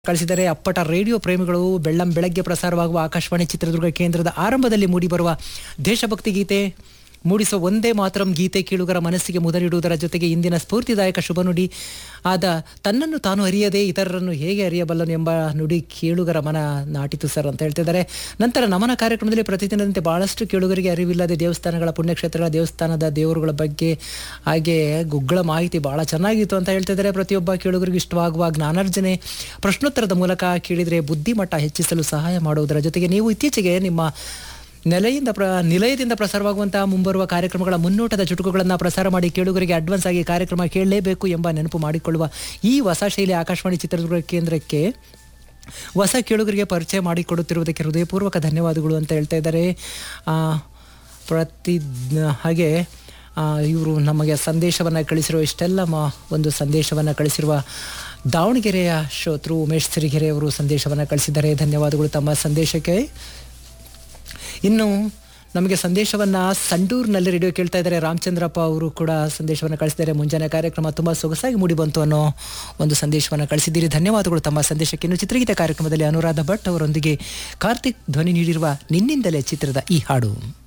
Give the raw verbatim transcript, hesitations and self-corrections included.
ಕಳಿಸಿದರೆ. ಅಪ್ಪಟ ರೇಡಿಯೋ ಪ್ರೇಮಿಗಳು, ಬೆಳ್ಳಂ ಬೆಳಗ್ಗೆ ಪ್ರಸಾರವಾಗುವ ಆಕಾಶವಾಣಿ ಚಿತ್ರದುರ್ಗ ಕೇಂದ್ರದ ಆರಂಭದಲ್ಲಿ ಮೂಡಿಬರುವ ದೇಶಭಕ್ತಿ ಗೀತೆ ಮೂಡಿಸುವ ಒಂದೇ ಮಾತರಂ ಗೀತೆ ಕೇಳುಗರ ಮನಸ್ಸಿಗೆ ಮುದ ನೀಡುವುದರ ಜೊತೆಗೆ ಇಂದಿನ ಸ್ಫೂರ್ತಿದಾಯಕ ಶುಭ ನುಡಿ ಆದ ತನ್ನನ್ನು ತಾನು ಅರಿಯದೆ ಇತರರನ್ನು ಹೇಗೆ ಅರಿಯಬಲ್ಲನು ಎಂಬ ನುಡಿ ಕೇಳುಗರ ಮನ ನಾಟಿತು ಸರ್ ಅಂತ ಹೇಳ್ತಿದ್ದಾರೆ. ನಂತರ ನಮನ ಕಾರ್ಯಕ್ರಮದಲ್ಲಿ ಪ್ರತಿದಿನದಂತೆ ಬಹಳಷ್ಟು ಕೇಳುಗರಿಗೆ ಅರಿವಿಲ್ಲದೆ ದೇವಸ್ಥಾನಗಳ, ಪುಣ್ಯಕ್ಷೇತ್ರಗಳ, ದೇವಸ್ಥಾನದ ದೇವರುಗಳ ಬಗ್ಗೆ ಹಾಗೆ ಗುಗ್ಗಳ ಮಾಹಿತಿ ಬಹಳ ಚೆನ್ನಾಗಿತ್ತು ಅಂತ ಹೇಳ್ತಿದ್ದಾರೆ. ಪ್ರತಿಯೊಬ್ಬ ಕೇಳುಗರಿಗೆ ಇಷ್ಟವಾಗುವ ಜ್ಞಾನಾರ್ಜನೆ ಪ್ರಶ್ನೋತ್ತರದ ಮೂಲಕ ಕೇಳಿದರೆ ಬುದ್ಧಿಮಟ್ಟ ಹೆಚ್ಚಿಸಲು ಸಹಾಯ ಮಾಡುವುದರ ಜೊತೆಗೆ ನೀವು ಇತ್ತೀಚೆಗೆ ನಿಮ್ಮ ನೆಲೆಯಿಂದ ಪ್ರ ನಿಲಯದಿಂದ ಪ್ರಸಾರವಾಗುವಂತಹ ಮುಂಬರುವ ಕಾರ್ಯಕ್ರಮಗಳ ಮುನ್ನೋಟದ ಚುಟುಕುಗಳನ್ನು ಪ್ರಸಾರ ಮಾಡಿ ಕೇಳುಗರಿಗೆ ಅಡ್ವಾನ್ಸ್ ಆಗಿ ಕಾರ್ಯಕ್ರಮ ಕೇಳಲೇಬೇಕು ಎಂಬ ನೆನಪು ಮಾಡಿಕೊಳ್ಳುವ ಈ ಹೊಸ ಶೈಲಿ ಆಕಾಶವಾಣಿ ಚಿತ್ರದುರ್ಗ ಕೇಂದ್ರಕ್ಕೆ ಹೊಸ ಕೇಳುಗರಿಗೆ ಪರಿಚಯ ಮಾಡಿಕೊಡುತ್ತಿರುವುದಕ್ಕೆ ಹೃದಯಪೂರ್ವಕ ಧನ್ಯವಾದಗಳು ಅಂತ ಹೇಳ್ತಾ ಇದ್ದಾರೆ. ಪ್ರತಿ ಹಾಗೆ ಇವರು ನಮಗೆ ಸಂದೇಶವನ್ನು ಕಳಿಸಿರುವ ಇಷ್ಟೆಲ್ಲ ಮ ಒಂದು ಸಂದೇಶವನ್ನು ಕಳಿಸಿರುವ ದಾವಣಗೆರೆಯ ಶ್ರೋತೃ ಉಮೇಶ್ ಸಿರಿಗೆರೆ ಅವರು ಸಂದೇಶವನ್ನು ಕಳಿಸಿದ್ದಾರೆ. ಧನ್ಯವಾದಗಳು ತಮ್ಮ ಸಂದೇಶಕ್ಕೆ. ಇನ್ನು ನಮಗೆ ಸಂದೇಶವನ್ನು ಸಂಡೂರಿನಲ್ಲಿ ರೇಡಿಯೋ ಕೇಳ್ತಾ ಇದ್ದಾರೆ ರಾಮಚಂದ್ರಪ್ಪ ಅವರು ಕೂಡ ಸಂದೇಶವನ್ನು ಕಳಿಸಿದ್ದಾರೆ. ಮುಂಜಾನೆ ಕಾರ್ಯಕ್ರಮ ತುಂಬ ಸೊಗಸಾಗಿ ಮೂಡಿ ಬಂತು ಅನ್ನೋ ಒಂದು ಸಂದೇಶವನ್ನು ಕಳಿಸಿದ್ದೀರಿ. ಧನ್ಯವಾದಗಳು ತಮ್ಮ ಸಂದೇಶಕ್ಕೆ. ಇನ್ನು ಚಿತ್ರಗೀತೆ ಕಾರ್ಯಕ್ರಮದಲ್ಲಿ ಅನುರಾಧ ಭಟ್ ಅವರೊಂದಿಗೆ ಕಾರ್ತಿಕ್ ಧ್ವನಿ ನೀಡಿರುವ ನಿನ್ನಿಂದಲೇ ಚಿತ್ರದ ಈ ಹಾಡು.